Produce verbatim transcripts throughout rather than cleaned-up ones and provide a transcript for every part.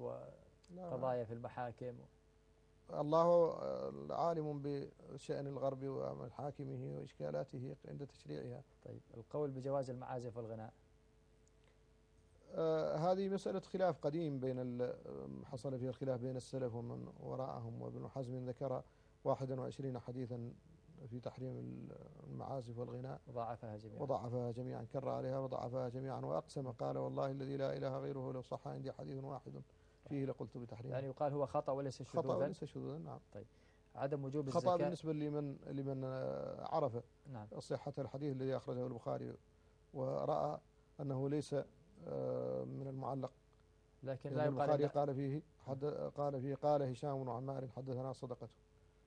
وقضايا في المحاكم. الله عالم بشأن الغرب ومحاكمه وإشكالاته عند تشريعها. طيب القول بجواز المعازف والغناء. آه هذه مسألة خلاف قديم بين حصل فيها الخلاف بين السلف ومن وراءهم، وابن حزم ذكر واحد وعشرين حديثا في تحريم المعازف والغناء وضعفها جميعا وضعفها جميعا كر عليها وضعفها جميعا وأقسم قال والله الذي لا إله غيره لو صح عندي حديث واحد فيه لقلت بتحريمه. يعني يقال هو خطأ وليس شذوذا. خطأ وليس شذوذا، نعم. طيب عدم وجوب خطأ الزكاة بالنسبة لمن لمن عرف نعم. صحة الحديث الذي أخرجه البخاري ورأى أنه ليس من المعلق، لكن لا يقال البخاري قال فيه حد قال فيه قال هشام بن عمار حدثنا صدقته،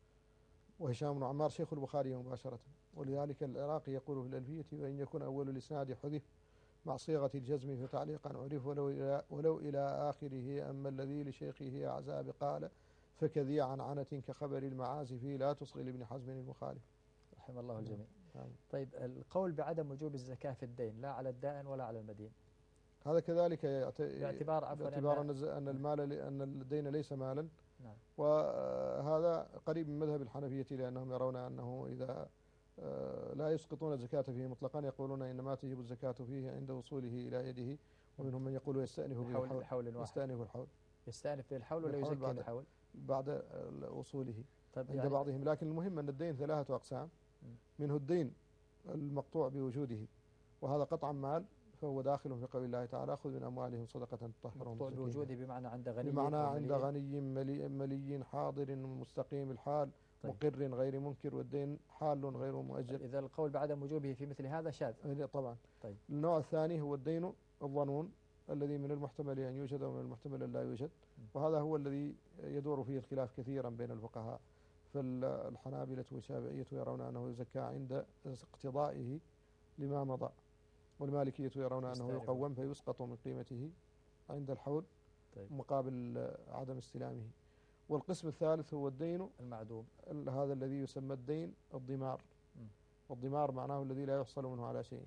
وهشام بن عمار شيخ البخاري مباشرة، ولذلك العراقي يقول في الألفية وإن يكون أول الإسناد حذف مع صيغة الجزم فتعليقا عرف ولو إلى, ولو إلى آخره أما الذي لشيخه أعزاب قال فكذي عن عنة كخبر المعازف لا تصغي لابن حزم المخالف رحم الله الجميع. نعم. طيب القول بعدم وجوب الزكاة في الدين لا على الدائن ولا على المدين، هذا كذلك باعتبار عفوا باعتبار أن, أن المال أن الدين ليس مالا. نعم. وهذا قريب من مذهب الحنفية لأنهم يرون أنه إذا لا يسقطون الزكاة فيه مطلقا، يقولون إنما تجب الزكاة فيه عند وصوله إلى يده، ومنهم من يقول يستأنف بالحول بحول واحد يستأنف الحول يستأنف بالحول ولا يزكي بعد الحول بعد وصوله عند يعني بعضهم. لكن المهم أن الدين ثلاثة أقسام، منه الدين المقطوع بوجوده وهذا قطعا مال فهو داخل في قول الله تعالى خذ من أموالهم صدقة تطهرهم مقطوع بوجوده بمعنى عند غني بمعنى عند غني ملي, ملي حاضر مستقيم الحال. طيب. مقر غير منكر، والدين حال غير مؤجل. إذا القول بعدم وجوبه في مثل هذا شاذ طبعا. طيب. النوع الثاني هو الدين الظنون الذي من المحتمل أن يوجد ومن المحتمل أن لا يوجد، وهذا هو الذي يدور فيه الخلاف كثيرا بين الفقهاء، فالحنابلة والشافعية يرون أنه يزكى عند اقتضائه لما مضى، والمالكية يرون أنه يقوم فيسقط من قيمته عند الحول. طيب. مقابل عدم استلامه. والقسم الثالث هو الدين المعدوم، هذا الذي يسمى الدين الضمار. م. والضمار معناه الذي لا يحصل منه على شيء،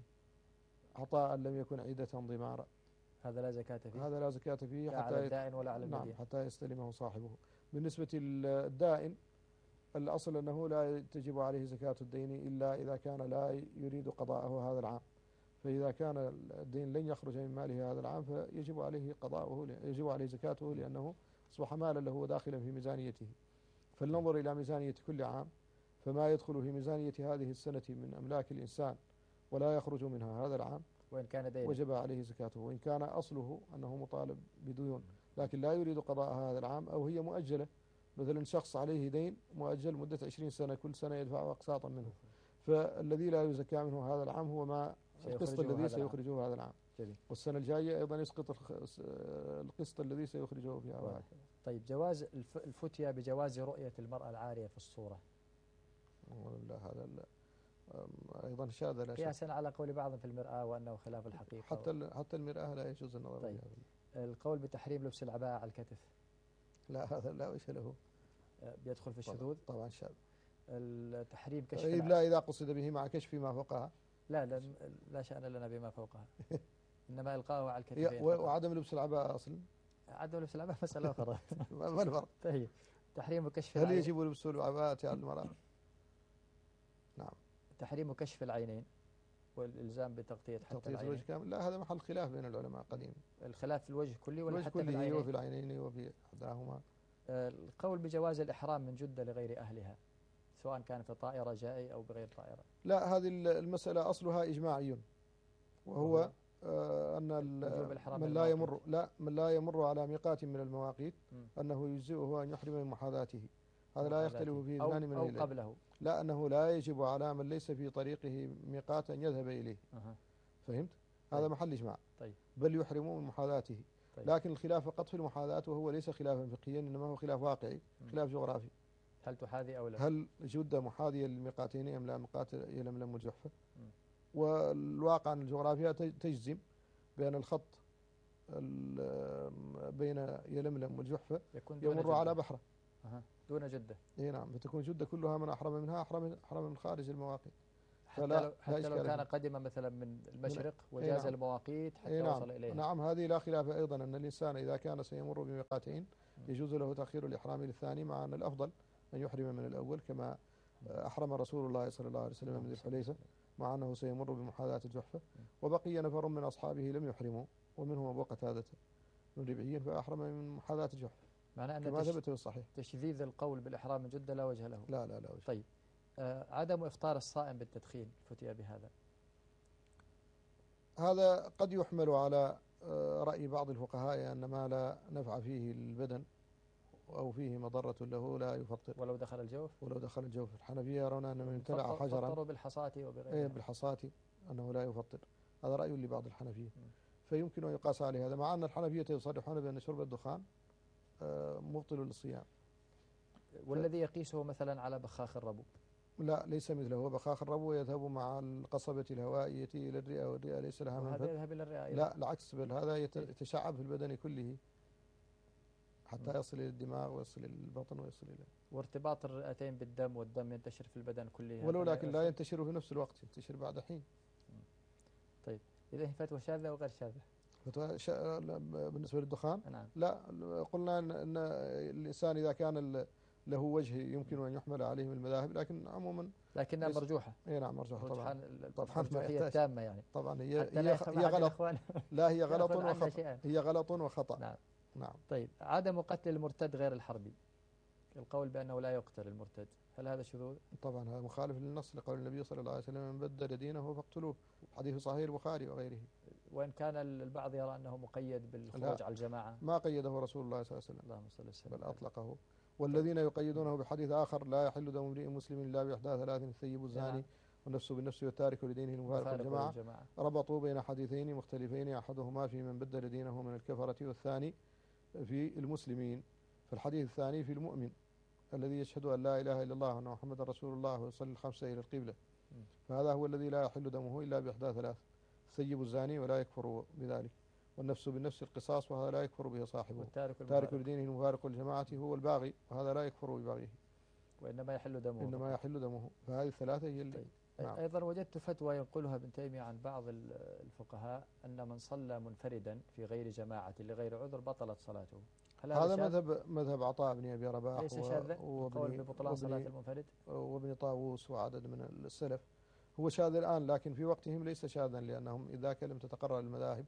عطاء لم يكن عيدة ضمارا، هذا لا زكاة فيه هذا لا زكاة فيه لا حتى على الدائن ولا على المدين. نعم حتى يستلمه صاحبه. بالنسبة للدائن الأصل أنه لا تجب عليه زكاة الدين إلا إذا كان لا يريد قضاءه هذا العام، فإذا كان الدين لن يخرج من ماله هذا العام فيجب عليه قضاؤه، يجب عليه زكاته لأنه أصبح مالا له داخلا في ميزانيته. فلننظر إلى ميزانية كل عام، فما يدخل في ميزانية هذه السنة من أملاك الإنسان ولا يخرج منها هذا العام وإن كان دين وجب عليه زكاته، وإن كان أصله أنه مطالب بديون لكن لا يريد قضاء هذا العام، أو هي مؤجلة، مثلا شخص عليه دين مؤجل مدة عشرين سنة كل سنة يدفع أقساطا منه، فالذي لا يزكى منه هذا العام هو ما القسط الذي سيخرجه هذا العام. جميل. والسنة الجاية أيضا يسقط القسط الذي سيخرجه فيها واحد. طيب جواز الفتيا بجواز رؤية المرأة العارية في الصورة. لا هذا أيضا شاذ لا قياسا على قول بعض في المرآة وأنه خلاف الحقيقة. حتى حتى المرآة لا يجوز النظر طيب. فيها. القول بتحريم لبس العباءة على الكتف. لا هذا لا وجه له، بيدخل في الشذوذ. طبعا شاذ. التحريم كشف لا إذا قصد به مع كشف ما فوقها لا لا, لا شأن لنا بما فوقها إنما إلقاءه على الكتفين. وعدم لبس العباءة أصلا عدم لبس العباءة مسألة أخرى. ما الفرق؟ طيب تحريم كشف هل يجب لبس العباءة على المرأة؟ نعم. تحريم كشف العينين والإلزام بتغطية حتى العينين. الوجه كامل، لا هذا محل خلاف بين العلماء قديم. الخلاف في الوجه كله ولا حتى كله في العينين؟ وفي العينين وفي أحداهما. القول بجواز الإحرام من جدة لغير أهلها سواء كان في طائرة جائي أو بغير طائرة. لا هذه المسألة أصلها إجماعي، وهو آه أن من لا يمر لا من لا يمر على ميقات من المواقيت م. أنه يجزئه أن يحرم من محاذاته، هذا لا يختلف فيه اثنان من أو إليه. قبله لا أنه لا يجب على من ليس في طريقه ميقات أن يذهب إليه. أه. فهمت؟ هذا طيب. محل إجماع. طيب. بل يحرم من محاذاته. طيب. لكن الخلاف فقط في المحاذاة، وهو ليس خلافا فقهيا إنما هو خلاف واقعي م. خلاف جغرافي. هل تحاذي أو لا؟ هل جدة محاذية للميقاتين أم لا؟ ميقات يلملم والجحفة. والواقع أن الجغرافيا تجزم بأن الخط بين يلملم والجحفة يمر جدة. على بحرة أه. دون جدة. اي نعم، فتكون جدة كلها من أحرم منها أحرم أحرم من خارج المواقيت. حتى فلا لو حتى لا لو إشكال كان فيه. قدم مثلا من المشرق أي وجاز نعم. المواقيت أي حتى نعم. وصل إليها. نعم هذه لا خلاف أيضا أن الإنسان إذا كان سيمر بميقاتين م. يجوز له تأخير الإحرام للثاني، مع أن الأفضل أن يحرم من الأول كما أحرم رسول الله صلى الله عليه وسلم من ذي الحليفة، مع أنه سيمر بمحاذاة الجحفة. وبقي نفر من أصحابه لم يحرموا، ومنهم أبو قتادة بن ربعي فأحرم من محاذاة الجحفة معناه أن كما تش... ثبت في الصحيح. تشذيذ القول بالإحرام من جدة لا وجه له. لا لا لا وجه. طيب آه عدم إفطار الصائم بالتدخين فتي بهذا؟ هذا قد يحمل على رأي بعض الفقهاء أن ما لا نفع فيه للبدن أو فيه مضرة له لا يفطر ولو دخل الجوف. ولو دخل الجوف. الحنفية يرون أن من ابتلع فطر حجرا فطروا بالحصاة وبغيرها. إيه بالحصاة أنه لا يفطر. هذا رأي لبعض الحنفية، فيمكن أن يقاس عليه هذا، مع أن الحنفية يصرحون بأن شرب الدخان مبطل للصيام. والذي يقيسه مثلا على بخاخ الربو؟ لا ليس مثله. بخاخ الربو يذهب مع القصبة الهوائية إلى الرئة، والرئة ليس لها منفذ. وهذا يذهب إلى الرئة. لا العكس، بل هذا يتشعب في البدن كله حتى يصل إلى الدماغ ويصل إلى البطن ويصل إلى. وارتباط الرئتين بالدم، والدم ينتشر في البدن كله. ولو لكن لا ينتشر في نفس الوقت، ينتشر بعد حين. طيب إذا هي فتوى شاذة وغير شاذة؟ فتوى شا... بالنسبة للدخان نعم. لا قلنا أن الإنسان إذا كان له وجه يمكن أن يحمل عليه من المذاهب، لكن عموما لكنها مرجوحة. اي نعم مرجوحة طبعا. طبعا هي التامة يعني. طبعا هي هي, هي غلط. لا هي غلط وخطأ. هي غلط وخطأ. نعم. نعم. طيب عدم قتل المرتد غير الحربي، القول بأنه لا يقتل المرتد، هل هذا شذوذ؟ طبعا هذا مخالف للنص لقول النبي صلى الله عليه وسلم: من بدل دينه فاقتلوه، حديث صحيح البخاري وغيره. وإن كان البعض يرى أنه مقيد بالخروج على الجماعة. ما قيده رسول الله صلى الله عليه وسلم. اللهم صل وسلم. بل أطلقه. والذين يقيدونه بحديث آخر: لا يحل دم امرئ مسلم إلا بإحدى ثلاث: الثيب الزاني والنفس بالنفس والتارك لدينه المفارق الجماعة. ربطوا بين حديثين مختلفين، أحدهما في من بدل دينه من الكفرة، والثاني في المسلمين. فالحديث الثاني في المؤمن الذي يشهد أن لا إله إلا الله وأن محمد رسول الله ويصلي الخمسة إلى القبلة، فهذا هو الذي لا يحل دمه إلا بإحدى ثلاث: الثيب الزاني ولا يكفر بذلك، والنفس بالنفس القصاص وهذا لا يكفر به صاحبه، تارك لدينه المفارق للجماعة هو الباغي وهذا لا يكفر بباغيه، وإنما يحل دمه. إنما يحل دمه. فهذه الثلاثة هي اللي. طيب. نعم. أيضا وجدت فتوى ينقلها ابن تيمية عن بعض الفقهاء أن من صلى منفردا في غير جماعة لغير عذر بطلت صلاته. هذا مذهب مذهب عطاء بن أبي رباح ليس شاذا قول ببطلان صلاة المنفرد، وابن طاووس وعدد من السلف. هو شاذ الآن لكن في وقتهم ليس شاذا، لأنهم إذا لم تتقرر المذاهب،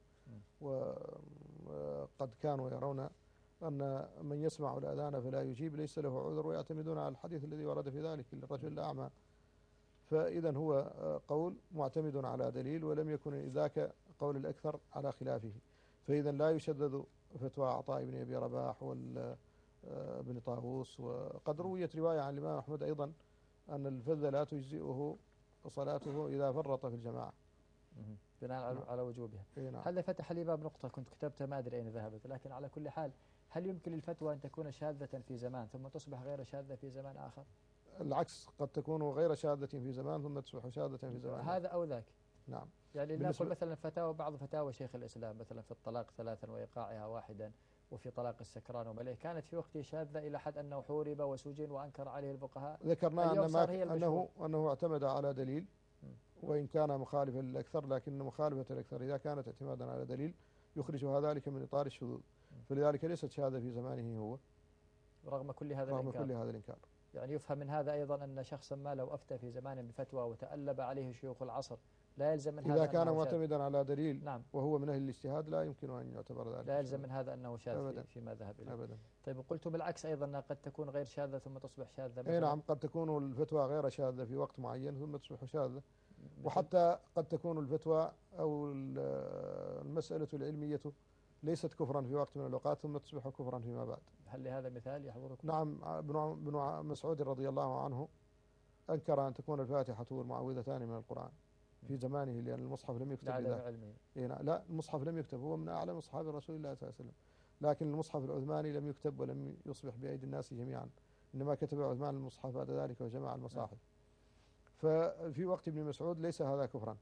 وقد كانوا يرون أن من يسمع الأذان فلا يجيب ليس له عذر، ويعتمدون على الحديث الذي ورد في ذلك للرجل الأعمى. فإذا هو قول معتمد على دليل، ولم يكن ذاك قول الأكثر على خلافه. فإذا لا يشدد فتوى عطاء بن أبي رباح وابن طاووس. وقد رويت رواية عن الإمام أحمد أيضا أن الفذ لا تجزئه صلاته إذا فرط في الجماعة بناء نعم. على وجوبها. نعم. هذا فتح لي باب نقطة كنت كتبتها ما أدري أين ذهبت، لكن على كل حال هل يمكن الفتوى أن تكون شاذة في زمان ثم تصبح غير شاذة في زمان آخر؟ العكس، قد تكون غير شاذة في زمان ثم تصبح شاذة في زمان هذا أو ذاك. نعم. يعني نقول مثلا فتاوى بعض فتاوى شيخ الإسلام مثلا في الطلاق ثلاثا وإيقاعها واحدا، وفي طلاق السكران ومليه، كانت في وقته شاذة إلى حد أنه حورب وسجن وأنكر عليه الفقهاء. ذكرنا أن ما أنه أنه اعتمد على دليل، وإن كان مخالفا للأكثر، لكن مخالفة الأكثر إذا كانت اعتمادا على دليل يخرجها ذلك من إطار الشذوذ، فلذلك ليست شهادة في زمانه هو رغم كل هذا رغم الإنكار. كل هذا الإنكار. يعني يفهم من هذا أيضا أن شخصا ما لو أفتى في زمان بفتوى وتألب عليه شيوخ العصر لا يلزم من هذا إذا كان معتمدا على دليل نعم. وهو من أهل الاجتهاد لا يمكن أن يعتبر ذلك، لا يلزم من هذا أنه شاذ أبداً. فيما ذهب إليه. أبدا. طيب قلت بالعكس أيضا أنها قد تكون غير شاذة ثم تصبح شاذة. أي نعم، قد تكون الفتوى غير شاذة في وقت معين ثم تصبح شاذة، وحتى قد تكون الفتوى أو المسألة العلمية ليست كفرا في وقت من الأوقات ثم تصبح كفرا فيما بعد. هل لهذا مثال يحضركم؟ نعم. ابن مسعود رضي الله عنه أنكر أن تكون الفاتحة والمعوذتان من القرآن في زمانه، لأن المصحف لم يكتب لا, لا المصحف لم يكتب، هو من أعلم أصحاب رسول الله صلى الله عليه وسلم، لكن المصحف العثماني لم يكتب ولم يصبح بأيدي الناس جميعا، إنما كتب عثمان المصحف بعد ذلك وجمع المصاحف. ففي وقت ابن مسعود ليس هذا كفرا،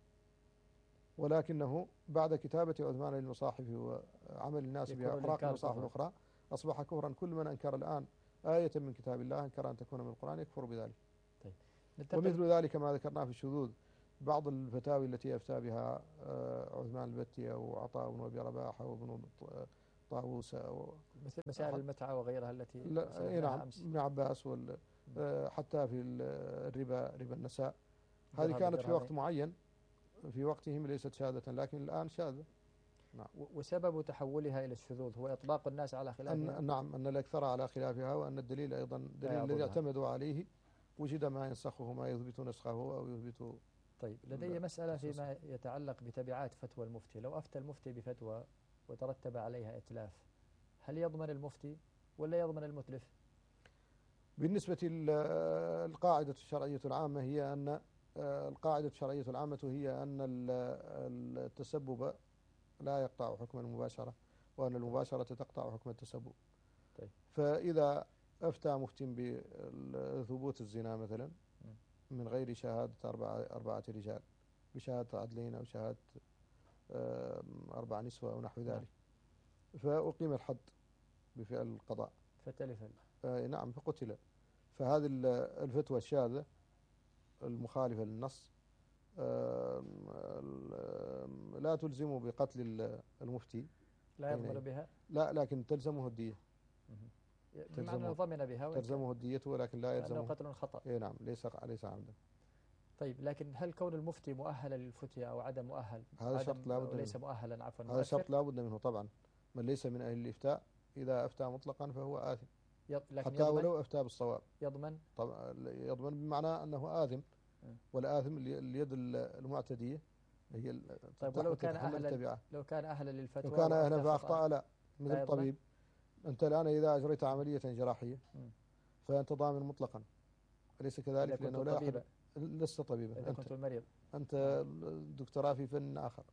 ولكنه بعد كتابة عثمان للمصاحف وعمل الناس بأوراق المصاحف الأخرى أصبح كفرا. كل من أنكر الآن آية من كتاب الله أنكر أن تكون من القرآن يكفر بذلك. طيب ومثل ذلك ما ذكرناه في الشذوذ، بعض الفتاوي التي أفتى بها عثمان البتي أو عطاء بن أبي رباح أو ابن طاووس أو مثل مسائل المتعة وغيرها التي لا نعم ابن عباس وال حتى في الربا ربا النساء، هذه كانت في وقت معين في وقتهم ليست شاذة، لكن الآن شاذة. نعم. وسبب تحولها إلى الشذوذ هو إطلاق الناس على خلافها؟ أن نعم، أن الأكثر على خلافها، وأن الدليل أيضا الدليل الذي اعتمدوا عليه وجد ما ينسخه ما يثبت نسخه أو يثبت. طيب لدي مسألة فيما يتعلق بتبعات فتوى المفتي. لو أفتى المفتي بفتوى وترتب عليها إتلاف، هل يضمن المفتي ولا يضمن المتلف؟ بالنسبة للقاعدة الشرعية العامة هي أن القاعدة الشرعية العامة هي أن التسبب لا يقطع حكم المباشرة، وأن المباشرة تقطع حكم التسبب. طيب. فإذا أفتى مفتي بثبوت الزنا مثلا من غير شهادة أربعة, أربعة رجال، بشهادة عدلين أو شهادة أربع نسوة أو نحو ذلك، فأقيم الحد بفعل القضاء فتلف. آه نعم فقتل. فهذه الفتوى الشاذة المخالفة للنص آه لا تلزم بقتل المفتي، لا يضمن بها، لا لكن تلزمه الدية، تلزمه ضمن بها تلزمه الدية، ولكن لا يلزمه قتل خطأ. اي نعم، ليس ليس عمدا. طيب لكن هل كون المفتي مؤهلا للفتية أو عدم مؤهل؟ هذا شرط لا بد ليس مؤهلا عفوا هذا شرط لا بد منه طبعا. من ليس من أهل الإفتاء إذا أفتى مطلقا فهو آثم، حتى ولو أفتى بالصواب. يضمن طبعا يضمن بمعنى أنه آثم، والآثم اليد المعتدية هي. طيب ولو كان أهلا لو كان أهلا للفتوى، لو كان أهلا فأخطأ لا، مثل الطبيب. أنت الآن إذا أجريت عملية جراحية فأنت ضامن مطلقا، أليس كذلك؟ لأنه لا أحد لست طبيبا، إذا كنت المريض أنت دكتوراه في فن آخر.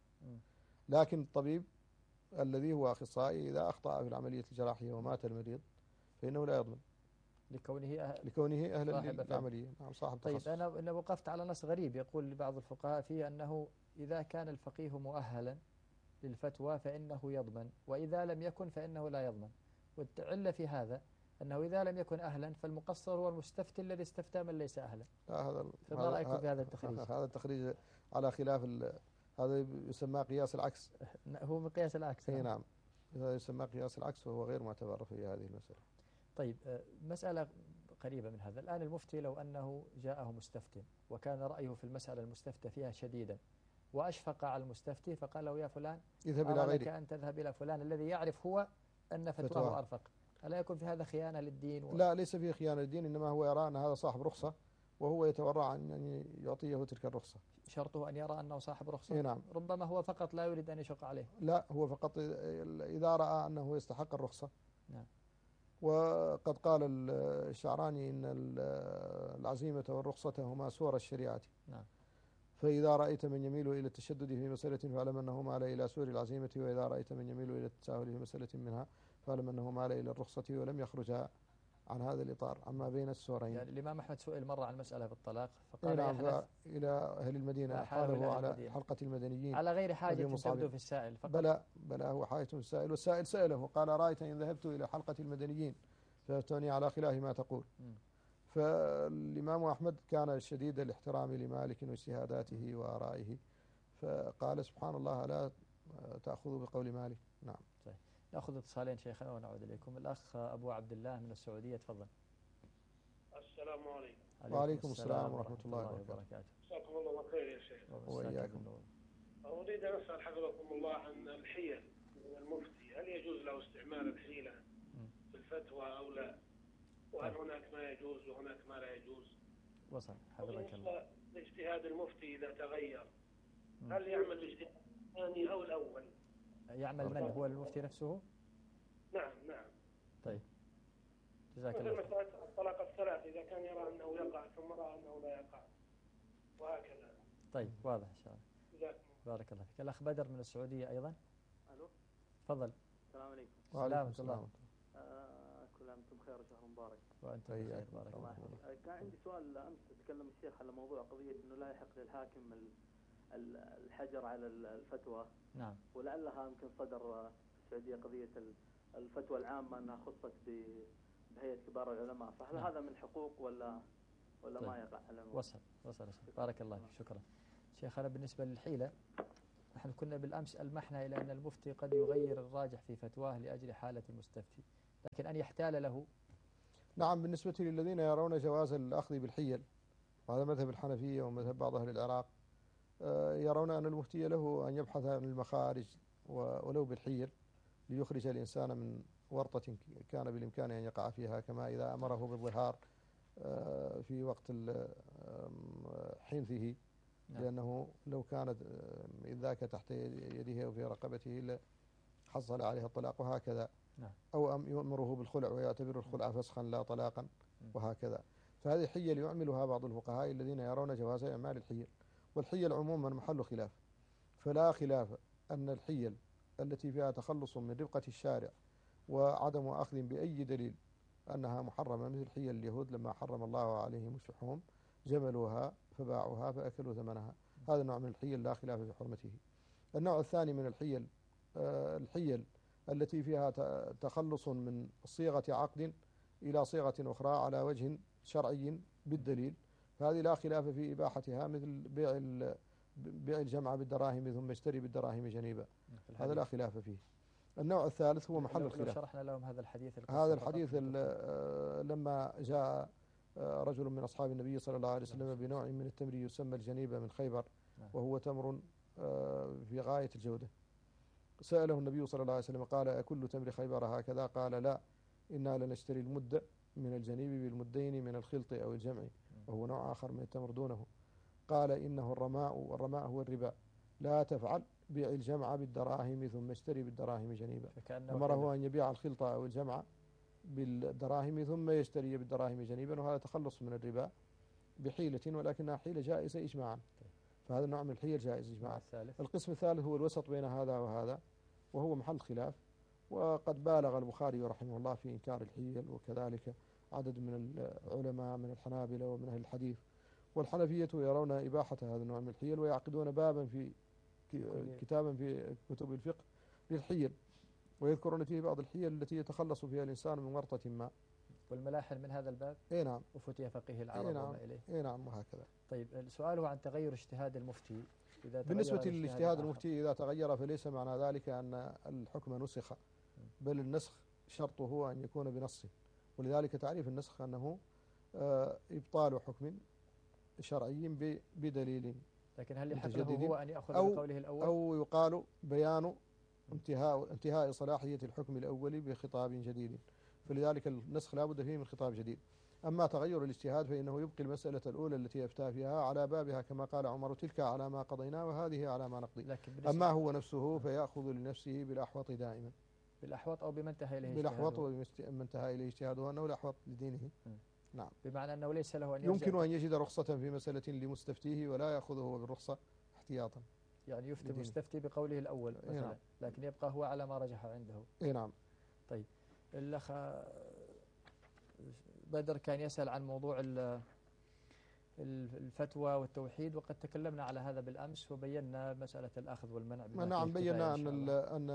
لكن الطبيب الذي هو أخصائي إذا أخطأ في العملية الجراحية ومات المريض فإنه لا يضمن لكونه أهل لكونه أهلا للعملية. نعم صاحب طيب تخصص. أنا أنا وقفت على نص غريب يقول بعض الفقهاء فيه أنه إذا كان الفقيه مؤهلا للفتوى فإنه يضمن، وإذا لم يكن فإنه لا يضمن. والعلة في هذا أنه إذا لم يكن أهلا فالمقصر هو المستفتي الذي استفتى من ليس أهلا. هذا فما رأيكم في هذا التخريج؟ هذا التخريج على خلاف هذا يسمى قياس العكس. هو مقياس العكس. اي نعم، هذا يسمى قياس العكس وهو غير معتبر في هذه المسألة. طيب مسألة قريبة من هذا. الآن المفتي لو أنه جاءه مستفتي وكان رأيه في المسألة المستفتى فيها شديدا وأشفق على المستفتي فقال له يا فلان اذهب إلى غيري، أن تذهب إلى فلان الذي يعرف هو أن فتواه أرفق، ألا يكون في هذا خيانة للدين؟ و... لا ليس فيه خيانة للدين، إنما هو يرى أن هذا صاحب رخصة وهو يتورع عن أن يعطيه تلك الرخصة. شرطه أن يرى أنه صاحب رخصة. إيه نعم. ربما هو فقط لا يريد أن يشق عليه. لا هو فقط إذا رأى أنه يستحق الرخصة. نعم. وقد قال الشعراني إن العزيمة والرخصة هما سور الشريعة. نعم. فإذا رأيت من يميل إلى التشدد في مسألة فاعلم أنه مال إلى سور العزيمة، وإذا رأيت من يميل إلى التساهل في مسألة منها فاعلم أنه مال إلى الرخصة ولم يخرج عن هذا الإطار عما بين السورين. يعني الإمام أحمد سئل مرة عن مسألة في الطلاق فقال نعم إلى أهل المدينة حاله على المدينة. حلقة المدنيين على غير حاجة تبدو في السائل فقط. بلى بلى هو حاجة في السائل، والسائل سأله قال رأيت إن ذهبت إلى حلقة المدنيين فأفتوني على خلاف ما تقول. م. فالإمام أحمد كان شديد الاحترام لمالك واجتهاداته وآرائه، فقال سبحان الله لا تأخذوا بقول مالك. نعم. صحيح. نأخذ اتصالين شيخنا ونعود إليكم. الأخ أبو عبد الله من السعودية تفضل. السلام عليكم. وعليكم السلام ورحمة الله وبركاته. جزاكم الله خير يا شيخ. وإياكم. أريد أن أسأل حفظكم الله عن الحيل من المفتي، هل يجوز له استعمال الحيلة في الفتوى أو لا؟ وهل هناك ما يجوز وهناك ما لا يجوز؟ وصل حفظك الله. اجتهاد المفتي إذا تغير هل يعمل الاجتهاد الثاني أو الأول؟ يعمل من هو المفتي نفسه؟ نعم نعم. طيب جزاك الله خير. مثل الطلاق الثلاث إذا كان يرى أنه يقع ثم رأى أنه لا يقع وهكذا. طيب واضح إن شاء الله. بارك الله فيك. الأخ بدر من السعودية أيضا. ألو. تفضل. السلام عليكم. وعليكم السلام. آه كل عام وانتم بخير وشهر مبارك. وأنتم بخير بارك الله فيك. كان عندي سؤال أمس تكلم الشيخ على موضوع قضية إنه لا يحق للحاكم الحجر على الفتوى. نعم. ولعلها يمكن صدر في السعودية قضية الفتوى العامة أنها خصت بهيئة كبار العلماء، فهل نعم. هذا من حقوق ولا ولا طيب. ما يقع على الموت؟ وصل وصل شيخ. بارك الله فيك. شكرا شيخنا. بالنسبة للحيلة، نحن كنا بالأمس ألمحنا إلى أن المفتي قد يغير الراجح في فتواه لأجل حالة المستفتي، لكن أن يحتال له. نعم، بالنسبة للذين يرون جواز الأخذ بالحيل، وهذا مذهب الحنفية ومذهب بعض أهل العراق، يرون أن المفتي له أن يبحث عن المخارج ولو بالحيل ليخرج الإنسان من ورطة كان بالإمكان أن يقع فيها، كما إذا أمره بالظهار في وقت حنثه، لأنه لو كانت ذاك تحت يده أو في رقبته حصل عليه الطلاق وهكذا، أو أم يؤمره بالخلع ويعتبر الخلع فسخا لا طلاقا وهكذا. فهذه حيل يعملها بعض الفقهاء الذين يرون جواز إعمال الحيل. والحيل عموما محل خلاف، فلا خلاف أن الحيل التي فيها تخلص من رفقة الشارع وعدم أخذ بأي دليل أنها محرمة، مثل حيل اليهود لما حرم الله عليهم الشحوم جملوها فباعوها فأكلوا ثمنها، هذا نوع من الحيل لا خلاف في حرمته. النوع الثاني من الحيل الحيل التي فيها تخلص من صيغة عقد إلى صيغة أخرى على وجه شرعي بالدليل، فهذه لا خلاف في إباحتها، مثل بيع بيع الجمعة بالدراهم ثم اشتري بالدراهم جنيبا، هذا لا خلاف فيه. النوع الثالث هو محل الخلاف. لو شرحنا لهم هذا الحديث هذا الحديث لما جاء رجل من أصحاب النبي صلى الله عليه وسلم بنوع من التمر يسمى الجنيبة من خيبر، وهو تمر في غاية الجودة، سأله النبي صلى الله عليه وسلم قال: أكل تمر خيبر هكذا؟ قال: لا، إنا لنشتري المد من الجنيب بالمدين من الخلط أو الجمع، وهو نوع آخر من التمر دونه. قال: إنه الرماء، والرماء هو الربا، لا تفعل، بيع الجمع بالدراهم ثم اشتري بالدراهم جنيبا. أمره أن يبيع الخلط أو الجمع بالدراهم ثم يشتري بالدراهم جنيبا، وهذا تخلص من الربا بحيلة، ولكنها حيلة جائزة إجماعا، فهذا نوع من الحيل جائز إجماعا. القسم الثالث هو الوسط بين هذا وهذا، وهو محل خلاف، وقد بالغ البخاري رحمه الله في إنكار الحيل، وكذلك عدد من العلماء من الحنابلة ومن أهل الحديث. والحنفية يرون إباحة هذا النوع من الحيل، ويعقدون بابا في كتابا في كتب الفقه للحيل، ويذكرون فيه بعض الحيل التي يتخلص فيها الإنسان من ورطة ما. والملاحل من هذا الباب. اي نعم. وفتي فقيه العرب اي نعم. وما إليه. اي نعم، وهكذا. طيب، سؤاله عن تغير اجتهاد المفتي. إذا بالنسبة للاجتهاد المفتي إذا تغير فليس معنى ذلك أن الحكم نسخ، بل النسخ شرطه أن يكون بنص، ولذلك تعريف النسخ أنه إبطال حكم شرعي بدليل. لكن هل يحق له هو أن يأخذ أو بقوله الأول؟ أو يقال بيان انتهاء انتهاء صلاحية الحكم الأول بخطاب جديد، فلذلك النسخ لا بد فيه من خطاب جديد. أما تغير الاجتهاد فإنه يبقي المسألة الأولى التي يفتى فيها على بابها، كما قال عمر: تلك على ما قضينا وهذه على ما نقضي. أما هو نفسه فيأخذ لنفسه بالأحوط دائما، بالأحوط أو بما انتهى إليه بالأحوط وبما انتهى إليه اجتهاده، أنه الأحوط لدينه. م. نعم. بمعنى أنه ليس له أن يمكن أن يجد رخصة في مسألة لمستفتيه ولا يأخذه بالرخصة احتياطا، يعني يفتي المستفتي بقوله الأول مثلا. نعم. لكن يبقى هو على ما رجح عنده. اي نعم. طيب، الأخ بدر كان يسأل عن موضوع الفتوى والتوحيد، وقد تكلمنا على هذا بالأمس وبينا مسألة الأخذ والمنع. نعم، بينا أن ال أن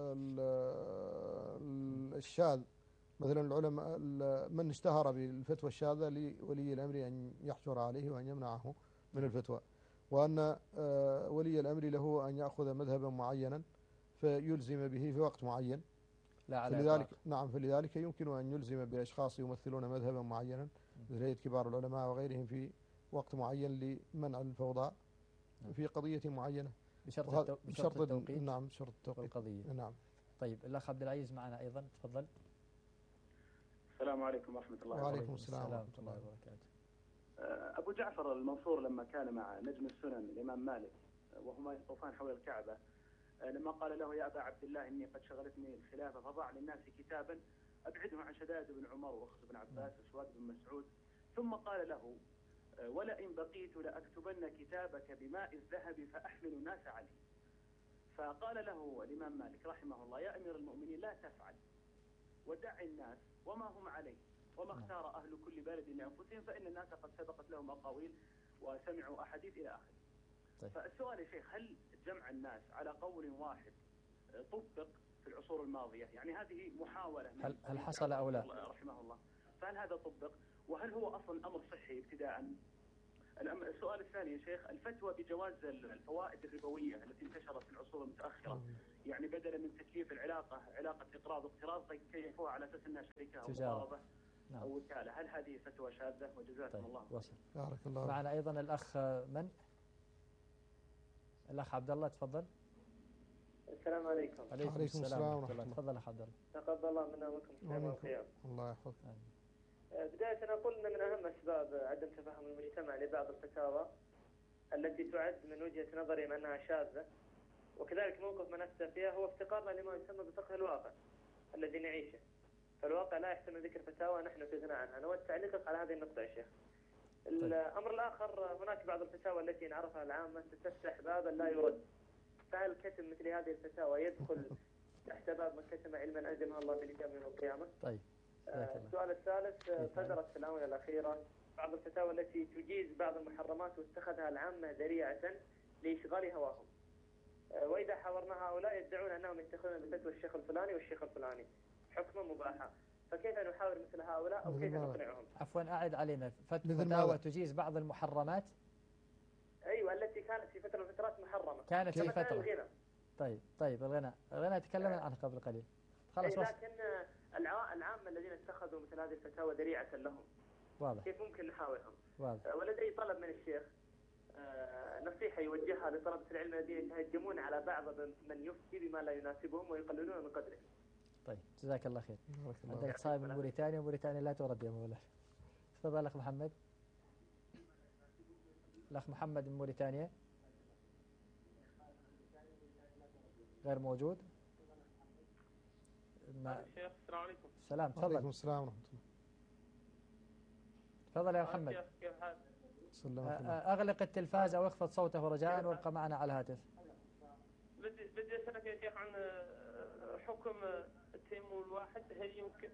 الشاذ مثلا العلماء من اشتهر بالفتوى الشاذة لولي الأمر أن يحجر عليه وأن يمنعه من الفتوى، وأن ولي الأمر له أن يأخذ مذهبا معينا فيلزم به في وقت معين. لا على فلذلك نعم فلذلك يمكن أن يلزم بأشخاص يمثلون مذهبا معينا مثل كبار العلماء وغيرهم في وقت معين لمنع الفوضى في قضية معينة بشرط التو... بشرط التوقيت. نعم، بشرط التوقيت القضية. نعم. طيب، الأخ عبد العزيز معنا أيضا، تفضل. السلام عليكم ورحمة الله وبركاته. وعليكم السلام ورحمة الله وبركاته. أبو جعفر المنصور لما كان مع نجم السنن الإمام مالك وهما يطوفان حول الكعبة، لما قال له: يا أبا عبد الله إني قد شغلتني الخلافة فضع للناس كتابا أبعده عن شدائد بن عمر وأخذ بن عباس وسواد بن مسعود، ثم قال له: ولئن بقيت لأكتبن كتابك بماء الذهب فأحمل الناس عليه. فقال له الإمام مالك رحمه الله: يا أمير المؤمنين لا تفعل، ودع الناس وما هم عليه، وما اختار أهل كل بلد لأنفسهم، فإن الناس قد سبقت لهم أقاويل وسمعوا أحاديث إلى آخره. طيب. فالسؤال يا شيخ: هل جمع الناس على قول واحد طبق في العصور الماضية؟ يعني هذه محاولة هل, هل حصل أو لا؟ رحمه الله، فهل هذا طبق؟ وهل هو أصلا أمر صحي ابتداء؟ السؤال الثاني يا شيخ، الفتوى بجواز الفوائد الربوية التي انتشرت في العصور المتأخرة، يعني بدلا من تكليف العلاقة علاقة إقراض واقتراض كيفوها على أساس أنها شركة أو مضاربة نعم. أو وكالة، هل هذه فتوى شاذة؟ وجزاكم طيب. الله وصل. بارك الله. معنا أيضا الأخ من؟ الأخ عبد الله، تفضل. السلام عليكم. عليكم السلام ورحمة الله. تفضل أخ عبد الله. تقبل الله منا ومنكم الصيام والقيام. الله يحفظك. بداية أقول أن من أهم أسباب عدم تفهم المجتمع لبعض الفتاوى التي تعد من وجهة نظري من أنها شاذة، وكذلك موقف من أفتى فيها هو افتقارنا لما يسمى بفقه الواقع الذي نعيشه. فالواقع لا يحتمل ذكر فتاوى نحن في غنى عنها. نود تعليقك على هذه النقطة يا شيخ. الأمر الآخر، هناك بعض الفتاوى التي نعرفها العامة تفتح بابا لا يرد، فهل كتم مثل هذه الفتاوى يدخل تحت باب من كتم علما ألزمه الله بالإجابة يوم القيامة؟ طيب. آه السؤال الثالث، صدرت في الآونة الأخيرة بعض الفتاوى التي تجيز بعض المحرمات واتخذها العامة ذريعة لإشغال هواهم، آه وإذا حاورنا هؤلاء يدعون أنهم يتخذون بفتوى الشيخ الفلاني والشيخ الفلاني حكما مباحا، فكيف نحاور مثل هؤلاء أو كيف نقنعهم؟ عفوا أعد علينا. فتاوى تجيز بعض المحرمات. أيوة، التي كانت في فترة من الفترات محرمة. كانت في فترة. الغنى. طيب طيب الغنى الغنى تكلمنا عنه قبل قليل. خلاص. لكن العامة الذين اتخذوا مثل هذه الفتاوى ذريعة لهم، واضح. كيف ممكن نحاورهم؟ واضح. ولدي طلب من الشيخ، نصيحة يوجهها لطلبة العلم الذين يتهجمون على بعض من يفتي بما لا يناسبهم ويقللون من قدره. طيب جزاك الله خير. عندنا اتصال من موريتانيا، وموريتانيا لا ترد يا مولانا. تفضل أخ محمد. الأخ محمد من موريتانيا غير موجود. ما الشيخ السلام عليكم. السلام. تفضل. وعليكم السلام ورحمة الله. تفضل يا محمد. كيف حالك؟ أغلق التلفاز أو اخفض صوته رجاء وابقى معنا على الهاتف. بدي بدي أسألك يا شيخ عن حكم التيمم الواحد، هل يمكن؟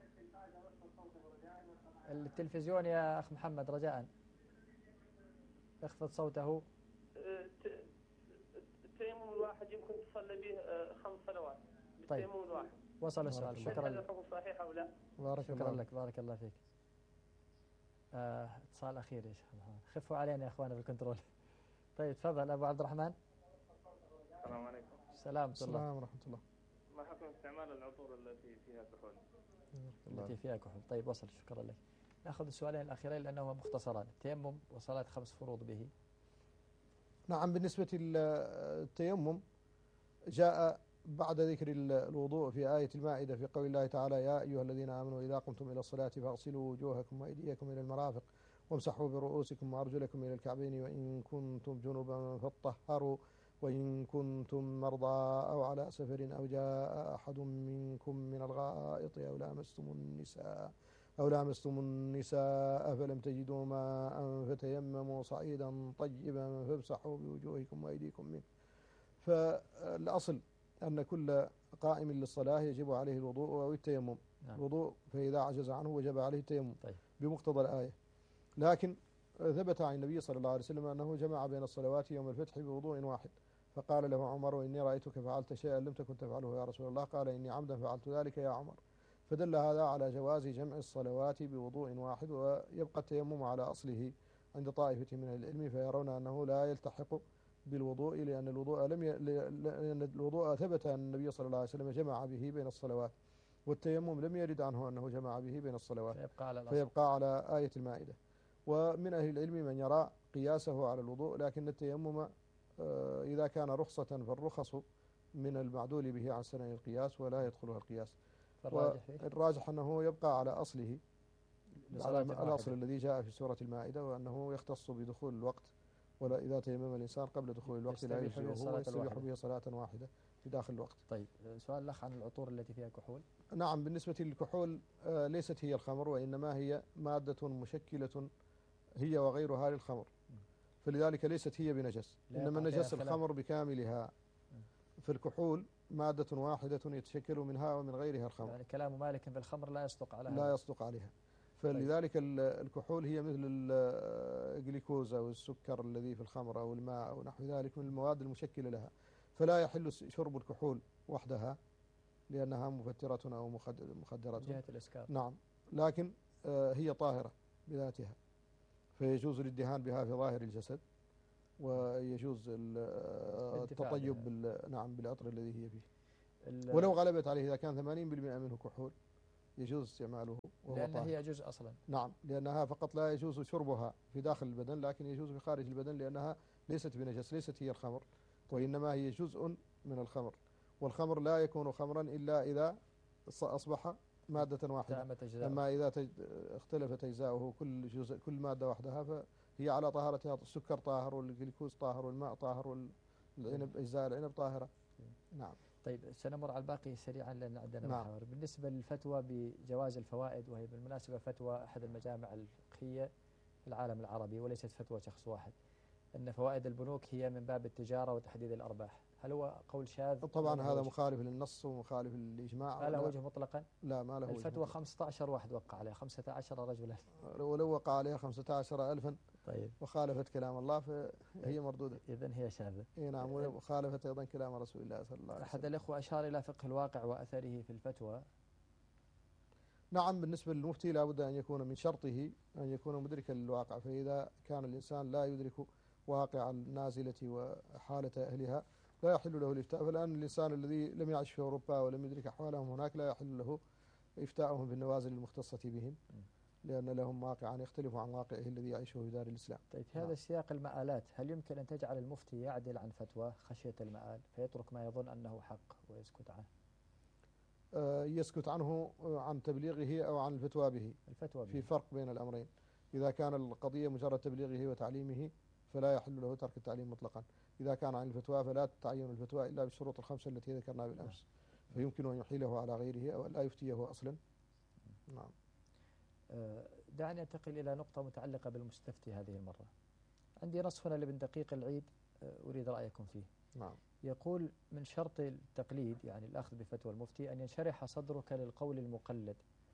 التلفزيون يا أخ محمد رجاء اخفض صوته. التيمم الواحد يمكن تصلي به خمس صلوات بالتيمم طيب. الواحد. وصل السؤال. شكرا لك. هل الحكم صحيح أو لا؟ بارك شكرا الله. لك. بارك الله فيك. آه، اتصال أخير يا شيخ محمد. خفوا علينا يا إخوانا بالكنترول. طيب تفضل أبو عبد الرحمن. السلام عليكم. السلام. السلام ورحمة الله. ما حكم استعمال العطور التي فيها كحول؟ التي فيها كحول. طيب وصل. شكرا لك. نأخذ السؤالين الأخيرين لأنهما مختصران. التيمم وصلاة خمس فروض به. نعم، بالنسبة للتيمم جاء بعد ذكر الوضوء في آية المائدة في قول الله تعالى: يا أيها الذين آمنوا إذا قمتم إلى الصلاة فاغسلوا وجوهكم وأيديكم إلى المرافق وامسحوا برؤوسكم وأرجلكم إلى الكعبين وإن كنتم جنبا فاطهروا وإن كنتم مرضى أو على سفر أو جاء أحد منكم من الغائط أو لامستم النساء أو لامستم النساء فلم تجدوا ماء فتيمموا صعيدا طيبا فامسحوا بوجوهكم وأيديكم منه. فالأصل أن كل قائم للصلاة يجب عليه الوضوء أو التيمم. نعم. الوضوء فإذا عجز عنه وجب عليه التيمم. طيب. بمقتضى الآية. لكن ثبت عن النبي صلى الله عليه وسلم أنه جمع بين الصلوات يوم الفتح بوضوء واحد، فقال له عمر: إني رأيتك فعلت شيئا لم تكن تفعله يا رسول الله. قال: إني عمدا فعلت ذلك يا عمر. فدل هذا على جواز جمع الصلوات بوضوء واحد، ويبقى التيمم على أصله عند طائفة من العلم، فيرون أنه لا يلتحق بالوضوء لأن الوضوء لم ي... لأن الوضوء ثبت أن النبي صلى الله عليه وسلم جمع به بين الصلوات، والتيمم لم يرد عنه أنه جمع به بين الصلوات، فيبقى على الأصل. فيبقى على آية المائدة. ومن أهل العلم من يرى قياسه على الوضوء، لكن التيمم إذا كان رخصة فالرخص من المعدول به عن سنن القياس ولا يدخلها القياس. والراجح أنه يبقى على أصله، على الأصل الذي جاء في سورة المائدة، وأنه يختص بدخول الوقت، ولا إذا تيمم الإنسان قبل دخول الوقت لا يجزئه ويستبيح به صلاة واحدة في داخل الوقت. طيب سؤال الأخ عن العطور التي فيها كحول. نعم، بالنسبة للكحول ليست هي الخمر، وإنما هي مادة مشكلة هي وغيرها للخمر، فلذلك ليست هي بنجس، إنما نجس الخمر بكاملها. فالكحول مادة واحدة يتشكل منها ومن غيرها الخمر، يعني كلام مالك بالخمر لا يصدق عليها، لا يصدق عليها. فلذلك الكحول هي مثل الجليكوز أو السكر الذي في الخمر أو الماء أو نحو ذلك من المواد المشكلة لها، فلا يحل شرب الكحول وحدها لأنها مفترة أو مخدرة جهة الإسكار. نعم، لكن هي طاهرة بذاتها، فيجوز الادهان بها في ظاهر الجسد، ويجوز التطيب بال... نعم بالعطر الذي هي فيه، ولو غلبت عليه إذا كان ثمانين بالمئة منه كحول يجوز استعماله لأنها هي يجوز أصلا. نعم، لأنها فقط لا يجوز شربها في داخل البدن، لكن يجوز في خارج البدن، لأنها ليست بنجس، ليست هي الخمر، وإنما هي جزء من الخمر، والخمر لا يكون خمرا إلا إذا أصبح مادة واحدة. أما إذا تج... اختلفت أجزاؤه كل جزء كل مادة وحدها فهي على طهارتها، السكر طاهر والجلوكوز طاهر والماء طاهر والعنب أجزاء العنب طاهرة. نعم. طيب سنمر على الباقي سريعا لأن عندنا نعم. محاور. بالنسبة للفتوى بجواز الفوائد، وهي بالمناسبة فتوى أحد المجامع الفقهية في العالم العربي وليست فتوى شخص واحد، أن فوائد البنوك هي من باب التجارة وتحديد الأرباح، هل هو قول شاذ؟ طبعا هذا مخالف للنص ومخالف للإجماع. ما له وجه مطلقا؟ لا ما له وجه. الفتوى خمسة عشر واحد وقع عليها، خمسة عشر رجلا، ولو وقع عليها خمسة عشر ألفا طيب وخالفت كلام الله فهي مردودة. إذن هي شاذة. إيه نعم، وخالفت أيضا كلام رسول الله صلى الله عليه وسلم. أحد الأخوة أشار إلى فقه الواقع وأثره في الفتوى. نعم، بالنسبة للمفتي لا بد أن يكون من شرطه أن يكون مدركا للواقع، فإذا كان الإنسان لا يدرك واقع النازلة وحالة أهلها لا يحل له الإفتاء. فالآن الإنسان الذي لم يعش في أوروبا ولم يدرك أحوالهم هناك لا يحل له إفتاءهم بالنوازل المختصة بهم، لأن لهم واقعا يختلف عن واقعه الذي يعيشه في دار الإسلام. طيب في هذا السياق المآلات، هل يمكن أن تجعل المفتي يعدل عن فتوى خشية المآل فيترك ما يظن أنه حق ويسكت عنه؟ آه يسكت عنه عن تبليغه أو عن الفتوى به. الفتوى به في فرق بين الأمرين. إذا كان القضية مجرد تبليغه وتعليمه فلا يحل له ترك التعليم مطلقا. إذا كان عن الفتوى فلا تتعين الفتوى إلا بالشروط الخمسة التي ذكرناها بالأمس، فيمكن أن يحيله على غيره أو لا يفتيه أصلا. نعم. دعني أنتقل إلى نقطة متعلقة بالمستفتي هذه المرة. عندي نص هنا لابن دقيق العيد أريد رأيكم فيه. نعم. يقول من شرط التقليد يعني الأخذ بفتوى المفتي أن ينشرح صدرك للقول المقلد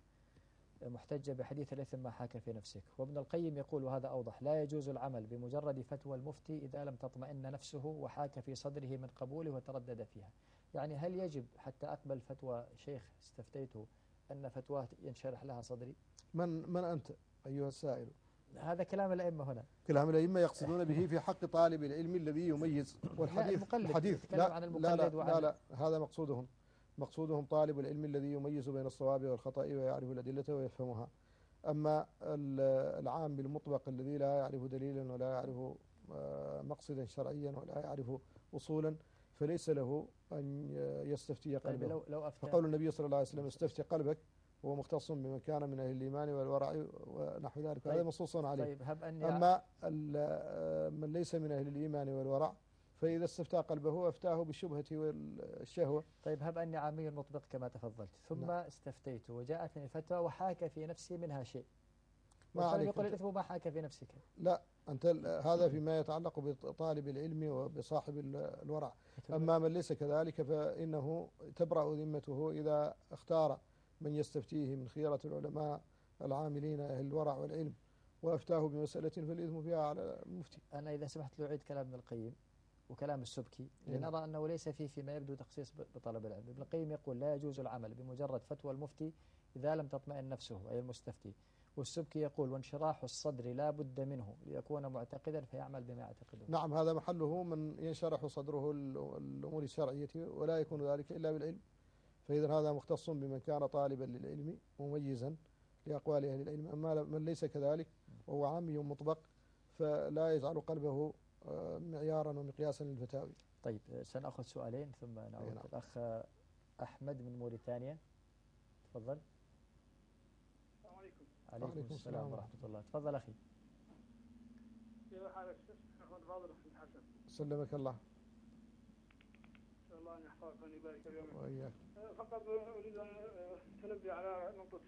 محتجة بحديث الإثم ما حاك في نفسك. وابن القيم يقول وهذا أوضح: لا يجوز العمل بمجرد فتوى المفتي إذا لم تطمئن نفسه وحاك في صدره من قبوله وتردد فيها. يعني هل يجب حتى أقبل فتوى شيخ استفتيته أن فتواه ينشرح لها صدري؟ من من أنت أيها السائل؟ هذا كلام الأئمة هنا. كلام الأئمة يقصدون به في حق طالب العلم الذي يميز. والحديث الحديث لا عن لا لا, لا لا هذا مقصودهم. مقصودهم طالب العلم الذي يميز بين الصواب والخطأ ويعرف الأدلة ويفهمها. أما العام بالمطبق الذي لا يعرف دليلا ولا يعرف مقصدا شرعيا ولا يعرف أصولا فليس له أن يستفتي قلبه. طيب لو فقول النبي صلى الله عليه وسلم استفتي قلبك هو مختص بمن كان من أهل الإيمان والورع ونحو ذلك. طيب هذا منصوص عليه. طيب هب أن أما من ليس من أهل الإيمان والورع فإذا استفتى قلبه أفتاه بالشبهة والشهوة. طيب هب أني عامي مطبق كما تفضلت ثم نعم. استفتيت وجاءتني الفتوى وحاك في نفسي منها شيء، ما عليك يقول الإثم ما حاك في نفسك. لا أنت هذا فيما يتعلق بطالب العلم وبصاحب الورع. أما من ليس كذلك فإنه تبرأ ذمته إذا اختار من يستفتيه من خيرة العلماء العاملين أهل الورع والعلم وأفتاه بمسألة فالإثم فيها على المفتي. أنا إذا سمحت له أعيد كلام ابن القيم وكلام السبكي لنرى أنه ليس فيه فيما يبدو تخصيص بطلب العلم. ابن القيم يقول لا يجوز العمل بمجرد فتوى المفتي إذا لم تطمئن نفسه أي المستفتي. والسبكي يقول وانشراح الصدر لا بد منه ليكون معتقدا فيعمل بما يعتقده. نعم هذا محله من ينشرح صدره الأمور الشرعية ولا يكون ذلك إلا بالعلم. فإذا هذا مختص بمن كان طالبا للعلم مميزا لأقوال أهل العلم. أما من ليس كذلك وهو عامي مطبق فلا يجعل قلبه معيارا ومقياسا للفتاوي. طيب سنأخذ سؤالين ثم نعود. نعم. الأخ أحمد من موريتانيا تفضل. السلام عليكم. عليكم السلام ورحمة الله. تفضل أخي. كيف حالك أخوان فاضل أخي حسن؟ سلمك الله. إن شاء الله أن يحفظك وأن يبارك في يومك. وإياك. فقط أريد أن تنبه على نقطة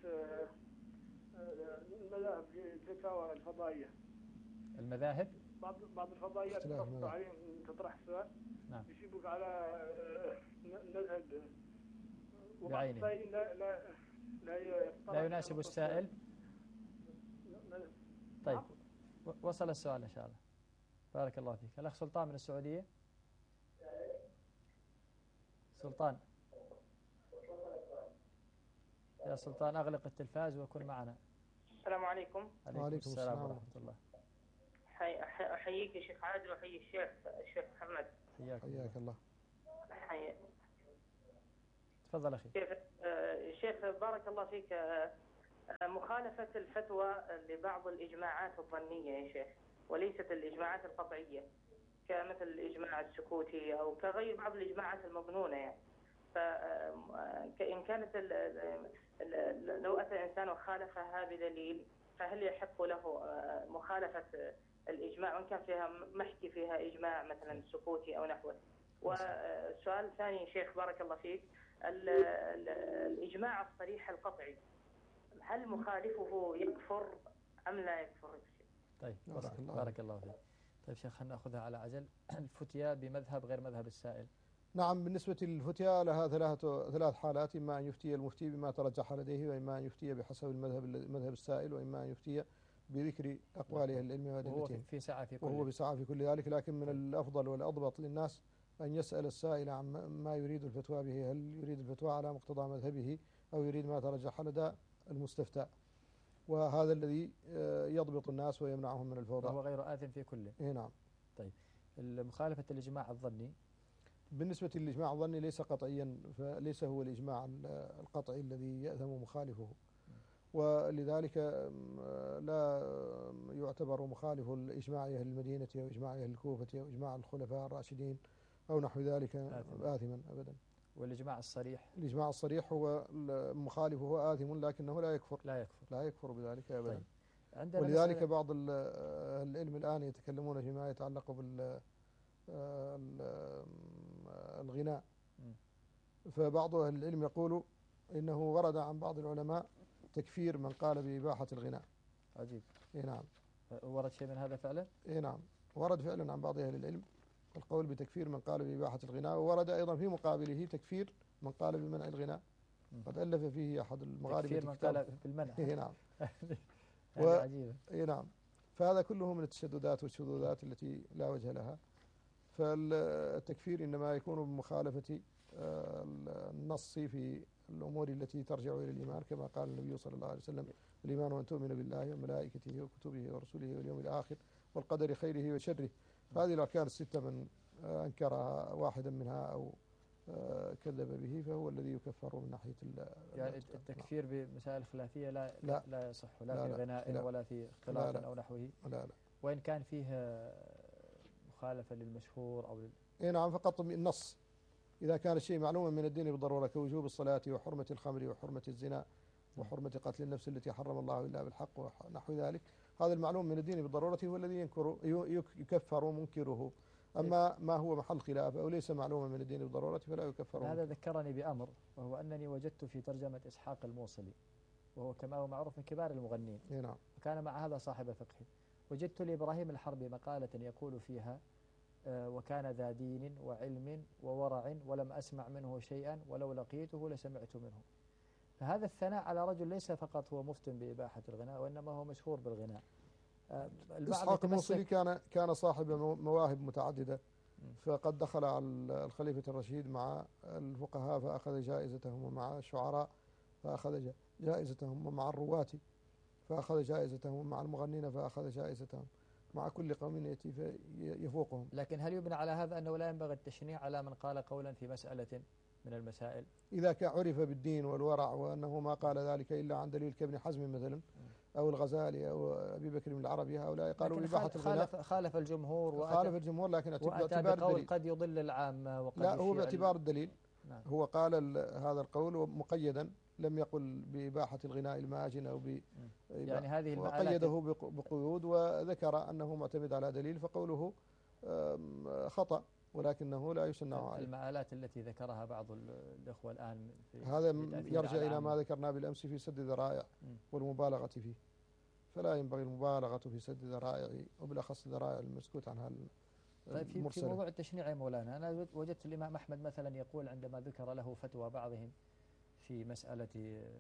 المذاهب في الفتاوى الفضائية. المذاهب؟ بعض بعض الفضائيات تطرح عليهم تطرح سؤال. نعم. يجيبك على مذهب بعينه. لا لا لا, لا يناسب السائل. طيب وصل السؤال إن شاء الله. بارك الله فيك. الأخ سلطان من السعودية. سلطان يا سلطان أغلق التلفاز وكن معنا. السلام عليكم. عليكم السلام ورحمة الله. حي... حي- أحييك يا شيخ عادل وأحيي الشيخ الشيخ محمد. حياك حياك الله. حي... تفضل أخي. شيخ آه، شيخ بارك الله فيك، آه، آه، مخالفة الفتوى لبعض الإجماعات الظنية يا شيخ وليست الإجماعات القطعية، كمثل الإجماع السكوتي أو كغير بعض الإجماعات المظنونة يعني. فإن كانت ال- ال- ال- لو أتى إنسان وخالفها بدليل فهل يحق له آه، مخالفة الإجماع وإن كان فيها محكي فيها إجماع مثلا سكوتي أو نحوه؟ والسؤال الثاني شيخ بارك الله فيك، ال- ال- الإجماع الصريح القطعي هل مخالفه يكفر أم لا يكفر؟ طيب بارك بارك الله الله, بارك الله فيك. طيب شيخ خلينا نأخذها على عجل. الفتيا بمذهب غير مذهب السائل. نعم، بالنسبة للفتيا لها ثلاثة ثلاث حالات: إما أن يفتي المفتي بما ترجح لديه، وإما أن يفتي بحسب المذهب المذهب السائل، وإما أن يفتي بذكر أقواله العلم وهو في- وأدلتهم، في سعة في وهو كل. بسعة في كل ذلك. لكن من الأفضل والأضبط للناس أن يسأل السائل عن ما يريد الفتوى به، هل يريد الفتوى على مقتضى مذهبه أو يريد ما ترجح لدى المستفتى، وهذا الذي آه، يضبط الناس ويمنعهم من وهو الفوضى. غير آثم في كل. إيه نعم. مخالفة الإجماع الظني. بالنسبة للإجماع الظني ليس قطعيا، فليس هو الإجماع القطعي الذي يأثم مخالفه، ولذلك لا يعتبر مخالف الإجماع أهل المدينة أو إجماع أهل الكوفة أو إجماع الخلفاء الراشدين أو نحو ذلك آثما. آثما أبدا. والإجماع الصريح. الإجماع الصريح هو مخالفه آثم لكنه لا يكفر لا يكفر. لا يكفر بذلك أبدا. طيب. عندنا ولذلك مسألة- بعض ال- العلم الآن يتكلمون فيما يتعلق بال ال- الغناء، م. فبعض أهل العلم يقول إنه ورد عن بعض العلماء تكفير من قال بإباحة الغناء. عجيب. إيه نعم. ورد شيء من هذا فعلا؟ إيه نعم، ورد فعلا عن بعض أهل العلم القول بتكفير من قال بإباحة الغناء، وورد أيضا في مقابله تكفير من قال بمنع الغناء. م. قد ألف فيه أحد المغاربة تكفير من كتاب. قال بالمنع. إيه نعم. هذه و- عجيبة. إيه نعم. فهذا كله من التشددات والشذوذات التي لا وجه لها. فالتكفير إنما يكون بمخالفة آه، النص في الأمور التي ترجع إلى الإيمان، كما قال النبي صلى الله عليه وسلم: الإيمان أن تؤمن بالله وملائكته وكتبه ورسله واليوم الآخر والقدر خيره وشره. فهذه الأركان الستة من آه، أنكرها واحدا منها أو آه، كذب به فهو الذي يكفر من ناحية ال- يعني الاعتقاد. التكفير بمسائل خلافية لا لا. لا يصح لا, لا في لا غناء لا. ولا في لا اختلاط لا. أو نحوه، لا لا. وإن كان فيه مخالفة للمشهور أو لل... إيه نعم، فقط النص إذا كان الشيء معلوما من الدين بالضرورة كوجوب الصلاة وحرمة الخمر وحرمة الزنا وحرمة قتل النفس التي حرم الله إلا بالحق ونحو ذلك، هذا المعلوم من الدين بالضرورة هو الذي ينكر يكفر منكره. أما ما هو محل خلاف أو ليس معلوما من الدين بالضرورة فلا يكفر. هذا ذكرني بأمر، وهو أنني وجدت في ترجمة إسحاق الموصلي، وهو كما هو معروف من كبار المغنين، إيه نعم. وكان مع هذا صاحب فقه. وجدت لإبراهيم الحربي مقالة يقول فيها: آه، وكان ذا دين وعلم وورع ولم أسمع منه شيئا ولو لقيته لسمعت منه. فهذا الثناء على رجل ليس فقط هو مفتن بإباحة الغناء وإنما هو مشهور بالغناء. آه، البعض إسحاق الموصلي يتمسك. كان كان صاحب مو- مواهب متعددة، م. فقد دخل على الخليفة الرشيد مع الفقهاء فأخذ جائزتهم، ومع الشعراء فأخذ جا- جائزتهم، ومع الرواة فأخذ جائزتهم، ومع المغنين فأخذ جائزتهم. مع كل قوم يأتي فيفوقهم. لكن هل يبنى على هذا أنه لا ينبغي التشنيع على من قال قولا في مسألة من المسائل؟ إذا كان عرف بالدين والورع وأنه ما قال ذلك إلا عن دليل كابن حزم مثلا أو الغزالي أو أبي بكر بن العربي، هؤلاء قالوا لكن بإباحة الغناء. خالف, خالف الجمهور وأتى, خالف الجمهور، لكن وأتى باعتبار بقول الدليل. قد يضل العامة وقد لا، هو يشيع باعتبار ال- الدليل. نعم. هو قال ال- هذا القول مقيدا، لم يقل بإباحة الغناء الماجن أو ب يعني هذه المآلات وقيده بق- بقيود، وذكر أنه معتمد على دليل، فقوله آم، خطأ ولكنه لا يشنع عليه. المآلات التي ذكرها بعض ال- الإخوة الآن في هذا في تأثير يرجع على إلى العامة. ما ذكرنا بالأمس في سد ذرائع مم. والمبالغة فيه، فلا ينبغي المبالغة في سد ذرائع، وبالأخص ذرائع المسكوت عنها طيب في, في المرسلة. موضوع التشنيع يا مولانا، أنا وجدت الإمام أحمد مثلا يقول عندما ذكر له فتوى بعضهم في مسألة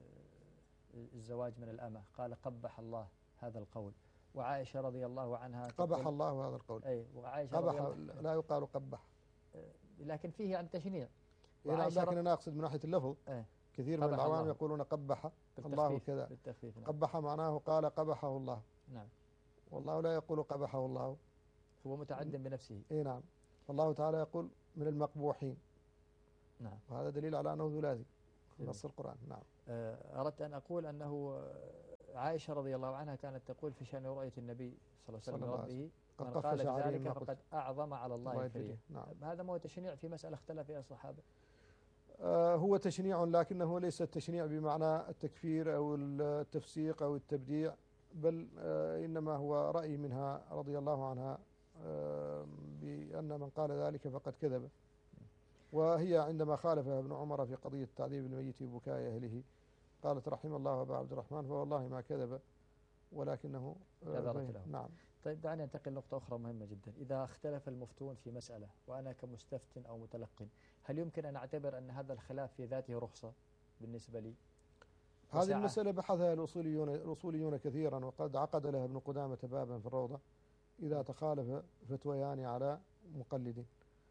آه، الزواج من الأمة، قال قبح الله هذا القول. وعائشة رضي الله عنها قبح تقول- الله هذا القول. أي وعائشة رضي قبح الله لا يقال قبح. لكن فيه عن تشنيع. يعني وعائشة لكن أنا أقصد من ناحية اللفظ إيه. كثير من قبح العوام الله. يقولون قبح الله بالتخفيف كذا. بالتخفيف نعم. قبح معناه قال قبحه الله، نعم والله لا يقول قبحه الله. هو متعد بنفسه. اي نعم. الله تعالى يقول من المقبوحين، نعم وهذا دليل على أنه ثلاثي في نص القرآن. نعم. آه، أردت أن أقول أنه عائشة رضي الله عنها كانت تقول في شأن رؤية النبي صلى الله عليه وسلم ربه من قد قال قف شعري ذلك ما فقد قلت. أعظم على الله الله الكريم. يهديه. نعم. هذا ما هو تشنيع في مسألة اختلف فيها الصحابة. آه، هو تشنيع لكنه ليس التشنيع بمعنى التكفير أو التفسيق أو التبديع، بل آه، إنما هو رأي منها رضي الله عنها آه، بأن من قال ذلك فقد كذب. وهي عندما خالفها ابن عمر في قضية تعذيب الميت ببكاء أهله قالت رحم الله أبا عبد الرحمن فوالله ما كذب ولكنه آه، اعتذرت له. نعم. طيب دعني أنتقل لنقطة أخرى مهمة جدا. إذا اختلف المفتون في مسألة وأنا كمستفتن أو متلقن، هل يمكن أن أعتبر أن هذا الخلاف في ذاته رخصة بالنسبة لي؟ هذه وساعة. المسألة بحثها الأصوليون الأصوليون كثيرا، وقد عقد لها ابن قدامة بابا في الروضة إذا تخالف فتويان على مقلد،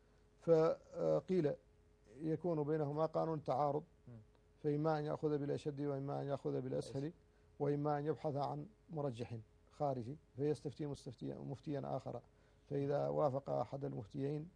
فقيل يكون بينهما قانون تعارض، فإما أن يأخذ بالأشد وإما أن يأخذ بالأسهل وإما أن يبحث عن مرجح خارجي فيستفتي مستفتيا مفتيا آخر، فإذا وافق أحد المفتيين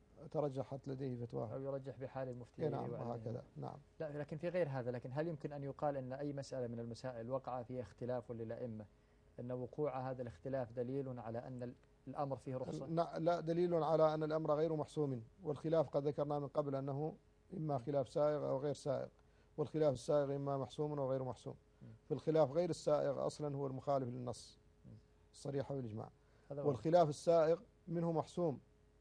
ترجحت لديه فتواه أو يرجح بحال المفتي. نعم وهكذا. نعم. لا لكن في غير هذا، لكن هل يمكن أن يقال أن أي مسألة من المسائل وقع فيها اختلاف للأئمة أن وقوع هذا الاختلاف دليل على أن الأمر فيه رخصة؟ لا، دليل على أن الأمر غير محسوم، والخلاف قد ذكرنا من قبل أنه إما خلاف سائغ أو غير سائغ، والخلاف السائغ إما محسوم أو غير محسوم. فالخلاف غير السائغ أصلا هو المخالف للنص الصريح والإجماع، والخلاف السائغ منه محسوم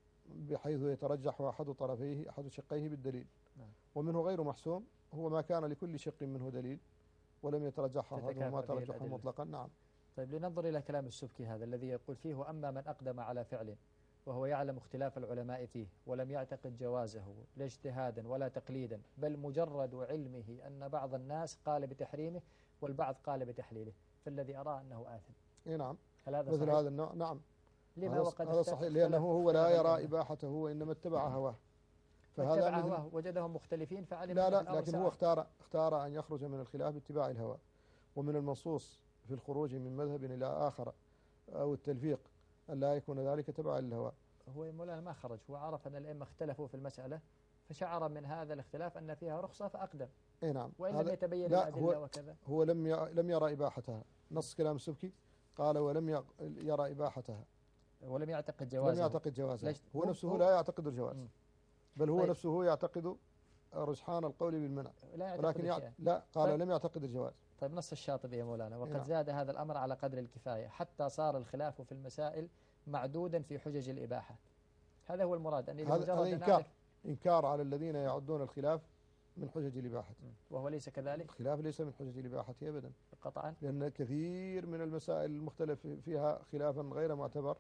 بحيث يترجح أحد طرفيه أحد شقيه بالدليل، ومنه غير محسوم هو ما كان لكل شق منه دليل ولم يترجح أحدهما ترجحا مطلقا. نعم. طيب لننظر إلى كلام السبكي هذا الذي يقول فيه وأما من أقدم على فعل وهو يعلم اختلاف العلماء فيه ولم يعتقد جوازه لا اجتهادا ولا تقليدا بل مجرد علمه أن بعض الناس قال بتحريمه والبعض قال بتحليله، فالذي أرى أنه آثم. إيه نعم. هل هذا مثل صحيح؟ هذا النوع. نعم. لما وقد هذا صحيح، لأنه هو لا يرى إباحته وإنما اتبع هواه، فهذا هواه وجدهم مختلفين فعلم. لا لا لكن هو اختار اختار أن يخرج من الخلاف باتباع الهوى، ومن المنصوص في الخروج من مذهب إلى آخر أو التلفيق أن لا يكون ذلك تبعا للهوى. هو مولانا ما خرج، هو عرف أن الأئمة اختلفوا في المسألة فشعر من هذا الاختلاف أن فيها رخصة فأقدم. اي نعم. وإن لم يتبين لا الأدلة هو وكذا. هو لم لم يرى إباحتها، نص كلام السبكي قال ولم يرى إباحتها ولم يعتقد جوازها. لم يعتقد جوازها. هو, هو نفسه هو لا يعتقد الجواز، م. بل هو طيب. نفسه يعتقد رجحان القول بالمنع، لا ولكن يعت... لا قال طيب. لم يعتقد الجواز. طيب نص الشاطبي يا مولانا وقد نعم. زاد هذا الأمر على قدر الكفاية حتى صار الخلاف في المسائل معدودا في حجج الإباحة. هذا هو المراد، أن إذا هذا إنكار إنكار على الذين يعدون الخلاف من حجج الإباحة، وهو ليس كذلك. الخلاف ليس من حجج الإباحة أبدا قطعا، لأن كثير من المسائل المختلف فيها خلافا غير معتبر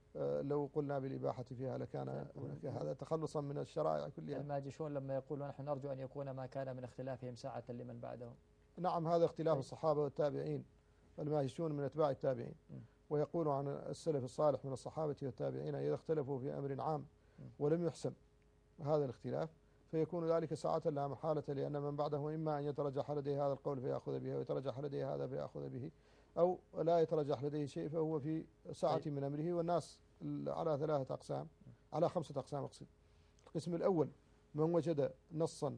لو قلنا بالإباحة فيها لكان هذا تخلصا من الشرائع كلها. الماجشون لما يقولوا نحن نرجو أن يكون ما كان من اختلافهم ساعة لمن بعدهم. نعم هذا اختلاف الصحابة والتابعين، الماجشون من أتباع التابعين، ويقول عن السلف الصالح من الصحابة والتابعين إذا اختلفوا في أمر عام ولم يحسم هذا الاختلاف فيكون ذلك ساعة لا محالة، لأن من بعده إما أن يترجح لديه هذا القول فيأخذ به ويترجح لديه هذا فيأخذ به، أو لا يترجح لديه شيء فهو في ساعة من أمره. والناس على ثلاثة أقسام، على خمسة أقسام أقصد. القسم الأول من وجد نصا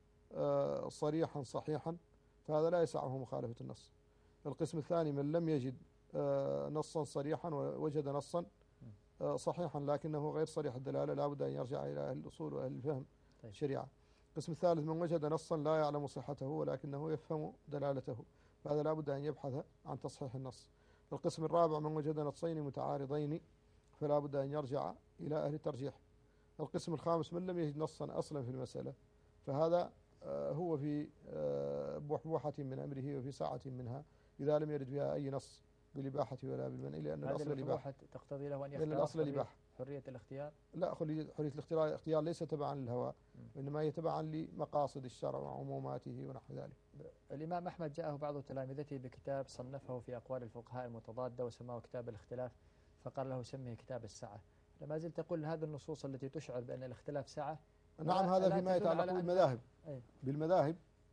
صريحا صحيحا فهذا لا يسعه مخالفة النص. القسم الثاني من لم يجد نصا صريحا ووجد نصا صحيحا لكنه غير صريح الدلالة لا بد أن يرجع إلى أهل الأصول وأهل الفهم الشريعة. القسم الثالث من وجد نصا لا يعلم صحته ولكنه يفهم دلالته فهذا لا بد أن يبحث عن تصحيح النص. القسم الرابع من وجد نصين متعارضين فلا بد أن يرجع إلى أهل الترجيح. القسم الخامس من لم يجد نصا أصلا في المسألة فهذا هو في بحبوحة من أمره وفي ساعة منها إذا لم يرد بها أي نص بالإباحة ولا بالمنع، لأن الأصل الإباحة تقتضي له أن يختار الأصل الإباحة. حرية الاختيار. لا، حرية الاختيار الاختيار ليس تبعا للهوى وإنما هي تبعا لمقاصد الشرع وعموماته ونحو ذلك. الإمام أحمد جاءه بعض تلامذته بكتاب صنفه في أقوال الفقهاء المتضادة وسماه كتاب الاختلاف فقال له سميه كتاب السعة. لما زلت تقول هذه النصوص التي تشعر بأن الاختلاف سعة. نعم هذا فيما يتعلق بالمذاهب. بالمذاهب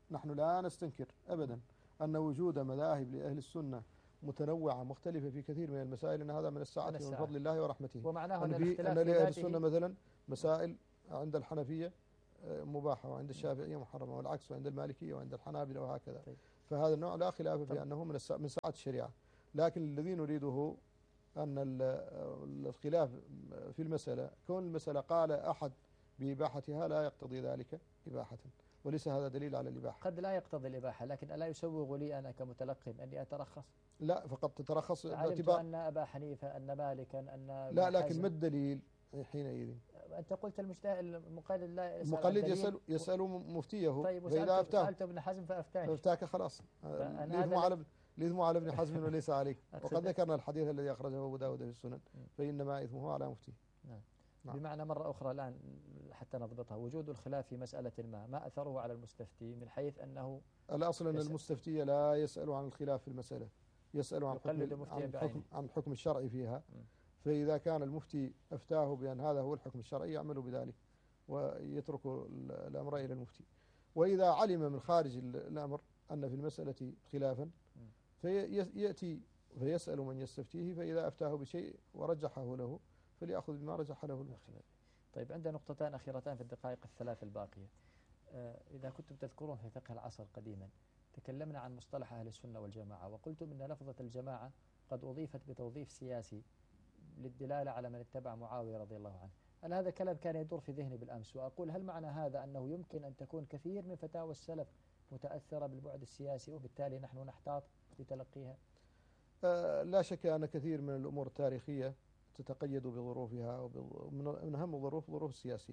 نحن لا نستنكر أبدا أن وجود مذاهب لأهل السنة متنوعة مختلفة في كثير من المسائل، أن هذا من السعة ومن فضل الله ورحمته. ومعناه أن, أن, في أن لأهل السنة مثلا مسائل عند الحنفية مباحة وعند الشافعية محرمة، والعكس وعند المالكية وعند الحنابلة وهكذا. طيب. فهذا النوع لا خلاف في أنه من من سعة الشريعة. لكن الذي نريده أن الخلاف في المسألة كون المسألة قال أحد بإباحتها لا يقتضي ذلك إباحة، وليس هذا دليل على الإباحة. قد لا يقتضي الإباحة، لكن ألا يسوغ لي أنا كمتلقن أني أترخص؟ لا، فقط تترخص باعتبار أن أبا حنيفة أن مالكا أن لا، لكن ما الدليل حينئذ؟ أنت قلت المقلد لا يسأل المقلد يسأل, يسأل مفتيه. طيب، فإذا أفتاه سألت ابن حزم فأفتاني فأفتاك خلاص. الإثم على الإثم على ابن حزم وليس عليك. وقد ذكرنا الحديث الذي أخرجه أبو داود في السنن، فإنما إثمه على مفتيه. نعم. نعم. بمعنى مرة أخرى الآن حتى نضبطها، وجود الخلاف في مسألة ما ما أثره على المستفتي من حيث أنه الأصل أن المستفتي لا يسأل عن الخلاف في المسألة، يسأل عن حكم عن الحكم, عن الحكم الشرعي فيها. م. فإذا كان المفتي أفتاه بأن هذا هو الحكم الشرعي يعمل بذلك ويترك الأمر إلى المفتي. وإذا علم من خارج الأمر أن في المسألة خلافا فيأتي فيسأل من يستفتيه، فإذا أفتاه بشيء ورجحه له فليأخذ بما رجح له المفتي. طيب، عندنا نقطتان أخيرتان في الدقائق الثلاث الباقية. آه إذا كنتم تذكرون في فقه العصر قديما تكلمنا عن مصطلح أهل السنة والجماعة، وقلتم أن لفظة الجماعة قد أضيفت بتوظيف سياسي للدلالة على من اتبع معاوية رضي الله عنه. هل هذا كلام كان يدور في ذهني بالأمس، وأقول هل معنى هذا أنه يمكن أن تكون كثير من فتاوى السلف متأثرة بالبعد السياسي وبالتالي نحن نحتاط في تلقيها؟ آه لا شك أن كثير من الأمور التاريخية تتقيد بظروفها، ومن أهم الظروف ظروف السياسية،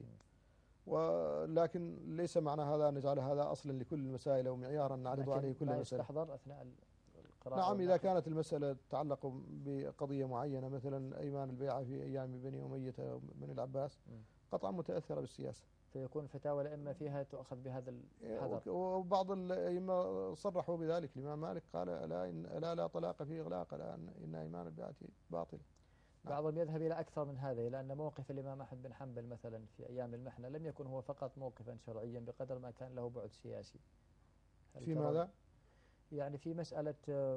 ولكن ليس معنى هذا أن نجعل هذا أصلا لكل المسائل ومعيارا نعرض عليه كل مسألة. يستحضر أثناء القراءة. نعم، إذا كانت المسألة تتعلق بقضية معينة مثلا أيمان البيعة في أيام بني أمية بن العباس قطعا متأثرة بالسياسة، فيكون فتاوى الأئمة فيها تؤخذ بهذا الحذر. وبعض الأئمة صرحوا بذلك. الإمام مالك قال لا إن لا, لا طلاق في إغلاق، لا إن أيمان البيعة باطل. بعضهم يذهب إلى أكثر من هذا، إلى أن موقف الإمام أحمد بن حنبل مثلا في أيام المحنة لم يكن هو فقط موقفا شرعيا بقدر ما كان له بعد سياسي. في ماذا؟ يعني في مسألة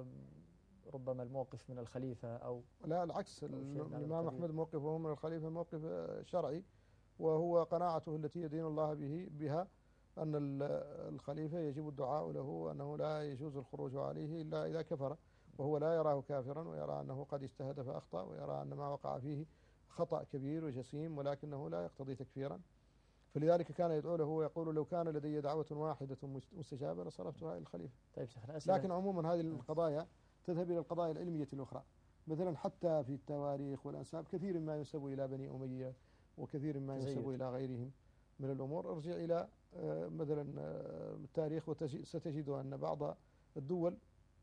ربما الموقف من الخليفة أو لا، العكس. الإمام أحمد موقفه من الخليفة موقف شرعي، وهو قناعته التي يدين الله به بها أن الخليفة يجب الدعاء له، وأنه لا يجوز الخروج عليه إلا إذا كفر، وهو لا يراه كافرا، ويرى أنه قد اجتهد فأخطأ، ويرى أن ما وقع فيه خطأ كبير وجسيم ولكنه لا يقتضي تكفيرا. فلذلك كان يدعو له ويقول لو كان لدي دعوة واحدة مستجابة لصرفتها إلى الخليفة. طيب لكن عموما هذه القضايا تذهب إلى القضايا العلمية الأخرى، مثلا حتى في التواريخ والأنساب كثير ما ينسب إلى بني أمية وكثير ما ينسب إلى غيرهم من الأمور. ارجع إلى مثلا التاريخ وستجد أن بعض الدول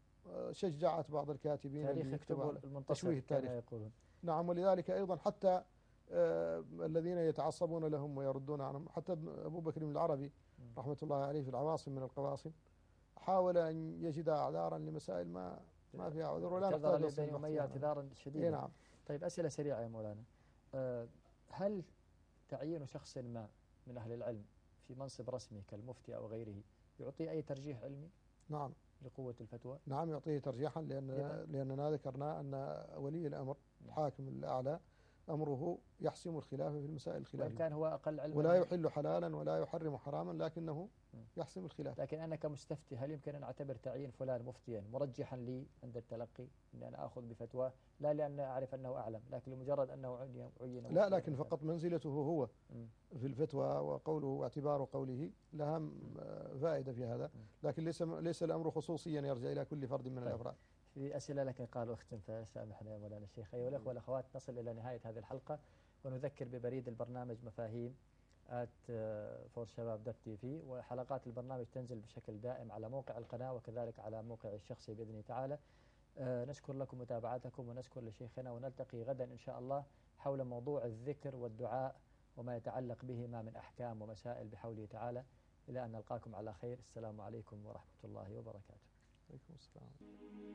شجعت بعض الكاتبين تاريخ يكتبوا تشويه التاريخ. يقولون. نعم، ولذلك أيضا حتى آه الذين يتعصبون لهم ويردون عنهم، حتى أبو بكر بن العربي رحمة الله عليه في العواصم من القواصم حاول أن يجد أعذارا لمسائل ما ما فيها عذر، ولا نحتاج لبني أمية اعتذارا شديدا. نعم. طيب، أسئلة سريعة يا مولانا. أه هل تعيين شخص ما من أهل العلم في منصب رسمي كالمفتي أو غيره يعطي أي ترجيح علمي؟ نعم، لقوة الفتوى. نعم، يعطيه ترجيحا، لأن لأننا ذكرنا أن ولي الأمر الحاكم الأعلى أمره يحسم الخلاف في المسائل الخلافية، وإن كان هو أقل علما، ولا يحل حلالا ولا يحرم حراما، لكنه يحسم الخلاف. لكن أنا كمستفتي هل يمكن أن أعتبر تعيين فلان مفتيا مرجحا لي عند التلقي، أن أنا أخذ بفتوى لا لأن أعرف أنه أعلم، لكن لمجرد أنه عين؟ لا، لكن فقط منزلته هو في الفتوى وقوله واعتبار قوله لها فائدة في هذا، لكن ليس ليس الأمر خصوصيا يرجع إلى كل فرد من الأفراد. في أسئلة لكن قالوا اختم، فسامحنا يا مولانا الشيخ. أيها الأخوة والأخوات، نصل إلى نهاية هذه الحلقة، ونذكر ببريد البرنامج مفاهيم آت فور شباب دوت تي في، وحلقات البرنامج تنزل بشكل دائم على موقع القناة وكذلك على موقع الشخصي بإذن الله تعالى. آه نشكر لكم متابعتكم ونشكر لشيخنا، ونلتقي غدا إن شاء الله حول موضوع الذكر والدعاء وما يتعلق بهما من أحكام ومسائل بحوله تعالى. إلى أن نلقاكم على خير، السلام عليكم ورحمة الله وبركاته. عليكم السلام.